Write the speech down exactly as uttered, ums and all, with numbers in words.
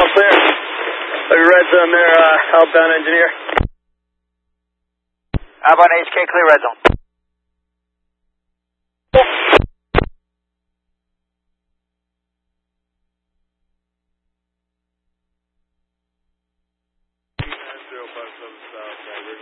all clear. Have your red zone there, uh, outbound engineer. Outbound H K, clear red zone. zero five seven south,